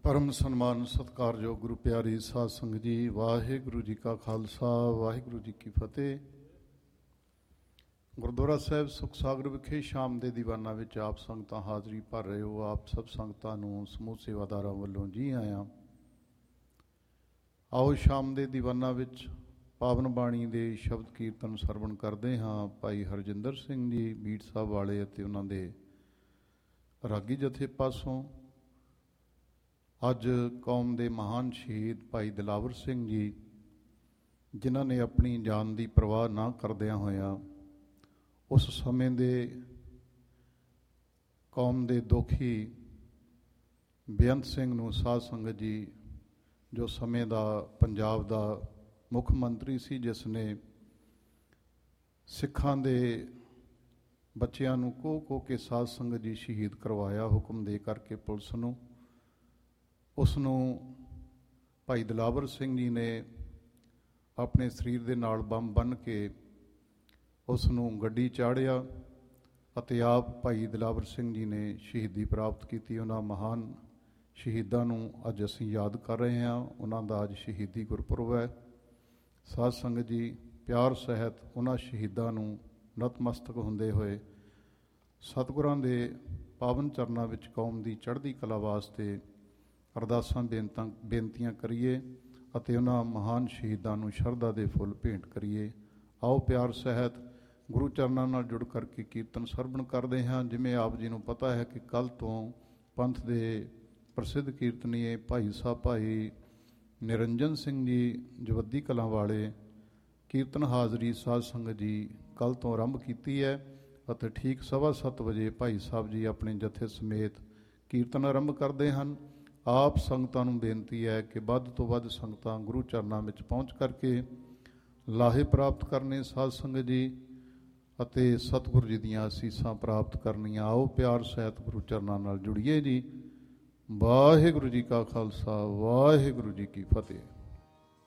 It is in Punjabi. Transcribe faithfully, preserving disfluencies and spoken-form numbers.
ਪਰਮ ਸਨਮਾਨ ਸਤਿਕਾਰਯੋਗ ਗੁਰੂ ਪਿਆਰੀ ਸਾਧ ਸੰਗਤ ਜੀ, ਵਾਹਿਗੁਰੂ ਜੀ ਕਾ ਖਾਲਸਾ, ਵਾਹਿਗੁਰੂ ਜੀ ਕੀ ਫਤਿਹ। ਗੁਰਦੁਆਰਾ ਸਾਹਿਬ ਸੁਖ ਸਾਗਰ ਵਿਖੇ ਸ਼ਾਮ ਦੇ ਦੀਵਾਨਾਂ ਵਿੱਚ ਆਪ ਸੰਗਤਾਂ ਹਾਜ਼ਰੀ ਭਰ ਰਹੇ ਹੋ। ਆਪ ਸਭ ਸੰਗਤਾਂ ਨੂੰ ਸਮੂਹ ਸੇਵਾਦਾਰਾਂ ਵੱਲੋਂ ਜੀ ਆਇਆਂ। ਆਓ ਸ਼ਾਮ ਦੇ ਦੀਵਾਨਾਂ ਵਿੱਚ ਪਾਵਨ ਬਾਣੀ ਦੇ ਸ਼ਬਦ ਕੀਰਤਨ ਸਰਵਣ ਕਰਦੇ ਹਾਂ। ਭਾਈ ਹਰਜਿੰਦਰ ਸਿੰਘ ਜੀ ਬੀੜ ਸਾਹਿਬ ਵਾਲੇ ਅਤੇ ਉਹਨਾਂ ਦੇ ਰਾਗੀ ਜਥੇ ਪਾਸੋਂ ਅੱਜ ਕੌਮ ਦੇ ਮਹਾਨ ਸ਼ਹੀਦ ਭਾਈ ਦਿਲਾਵਰ ਸਿੰਘ ਜੀ, ਜਿਨ੍ਹਾਂ ਨੇ ਆਪਣੀ ਜਾਨ ਦੀ ਪਰਵਾਹ ਨਾ ਕਰਦਿਆਂ ਹੋਇਆਂ ਉਸ ਸਮੇਂ ਦੇ ਕੌਮ ਦੇ ਦੋਖੀ ਬੇਅੰਤ ਸਿੰਘ ਨੂੰ, ਸਾਧ ਸੰਗਤ ਜੀ, ਜੋ ਸਮੇਂ ਦਾ ਪੰਜਾਬ ਦਾ ਮੁੱਖ ਮੰਤਰੀ ਸੀ, ਜਿਸ ਨੇ ਸਿੱਖਾਂ ਦੇ ਬੱਚਿਆਂ ਨੂੰ ਕੋਹ ਕੋਹ ਕੇ ਸਾਧ ਸੰਗਤ ਜੀ ਸ਼ਹੀਦ ਕਰਵਾਇਆ ਹੁਕਮ ਦੇ ਕਰਕੇ ਪੁਲਿਸ ਨੂੰ। ਉਸ ਨੂੰ ਭਾਈ ਦਿਲਾਵਰ ਸਿੰਘ ਜੀ ਨੇ ਆਪਣੇ ਸਰੀਰ ਦੇ ਨਾਲ ਬੰਬ ਬੰਨ੍ਹ ਕੇ ਉਸ ਨੂੰ ਗੱਡੀ ਚਾੜ੍ਹਿਆ ਅਤੇ ਆਪ ਭਾਈ ਦਿਲਾਵਰ ਸਿੰਘ ਜੀ ਨੇ ਸ਼ਹੀਦੀ ਪ੍ਰਾਪਤ ਕੀਤੀ। ਉਹਨਾਂ ਮਹਾਨ ਸ਼ਹੀਦਾਂ ਨੂੰ ਅੱਜ ਅਸੀਂ ਯਾਦ ਕਰ ਰਹੇ ਹਾਂ। ਉਹਨਾਂ ਦਾ ਅੱਜ ਸ਼ਹੀਦੀ ਗੁਰਪੁਰਬ ਹੈ। ਸਾਧ ਸੰਗਤ ਜੀ, ਪਿਆਰ ਸਹਿਤ ਉਹਨਾਂ ਸ਼ਹੀਦਾਂ ਨੂੰ ਨਤਮਸਤਕ ਹੁੰਦੇ ਹੋਏ ਸਤਿਗੁਰਾਂ ਦੇ ਪਾਵਨ ਚਰਨਾਂ ਵਿੱਚ ਕੌਮ ਦੀ ਚੜ੍ਹਦੀ ਕਲਾ ਵਾਸਤੇ ਅਰਦਾਸਾਂ ਬੇਨਤਾਂ ਬੇਨਤੀਆਂ ਕਰੀਏ ਅਤੇ ਉਹਨਾਂ ਮਹਾਨ ਸ਼ਹੀਦਾਂ ਨੂੰ ਸ਼ਰਧਾ ਦੇ ਫੁੱਲ ਭੇਂਟ ਕਰੀਏ। ਆਓ ਪਿਆਰ ਸਹਿਤ ਗੁਰੂ ਚਰਨਾਂ ਨਾਲ ਜੁੜ ਕਰਕੇ ਕੀਰਤਨ ਸਰਵਣ ਕਰਦੇ ਹਾਂ। ਜਿਵੇਂ ਆਪ ਜੀ ਨੂੰ ਪਤਾ ਹੈ ਕਿ ਕੱਲ੍ਹ ਤੋਂ ਪੰਥ ਦੇ ਪ੍ਰਸਿੱਧ ਕੀਰਤਨੀਏ ਭਾਈ ਸਾਹਿਬ ਭਾਈ ਨਿਰੰਜਨ ਸਿੰਘ ਜੀ ਜਵੱਦੀ ਕਲਾਂ ਵਾਲੇ ਕੀਰਤਨ ਹਾਜ਼ਰੀ ਸਾਧ ਸੰਗਤ ਜੀ ਕੱਲ੍ਹ ਤੋਂ ਆਰੰਭ ਕੀਤੀ ਹੈ ਅਤੇ ਠੀਕ ਸਵਾ ਸੱਤ ਵਜੇ ਭਾਈ ਸਾਹਿਬ ਜੀ ਆਪਣੇ ਜਥੇ ਸਮੇਤ ਕੀਰਤਨ ਆਰੰਭ ਕਰਦੇ ਹਨ। ਆਪ ਸੰਗਤਾਂ ਨੂੰ ਬੇਨਤੀ ਹੈ ਕਿ ਵੱਧ ਤੋਂ ਵੱਧ ਸੰਗਤਾਂ ਗੁਰੂ ਚਰਨਾਂ ਵਿੱਚ ਪਹੁੰਚ ਕਰਕੇ ਲਾਹੇ ਪ੍ਰਾਪਤ ਕਰਨੇ ਸਾਧ ਸੰਗਤ ਜੀ ਅਤੇ ਸਤਿਗੁਰੂ ਜੀ ਦੀਆਂ ਅਸੀਸਾਂ ਪ੍ਰਾਪਤ ਕਰਨੀਆਂ। ਆਓ ਪਿਆਰ ਸਹਿਤ ਗੁਰੂ ਚਰਨਾਂ ਨਾਲ ਜੁੜੀਏ ਜੀ। ਵਾਹਿਗੁਰੂ ਜੀ ਕਾ ਖਾਲਸਾ, ਵਾਹਿਗੁਰੂ ਜੀ ਕੀ ਫਤਿਹ।